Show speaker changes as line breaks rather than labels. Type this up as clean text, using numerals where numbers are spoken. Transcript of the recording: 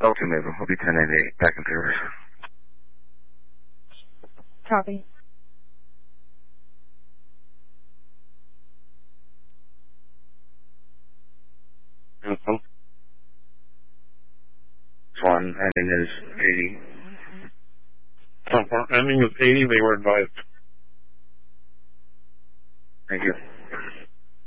Okay, Mabel. I'll be 1098. Back in service.
Copy.
One ending is 80.
Ending is 80, they were advised.
Thank you.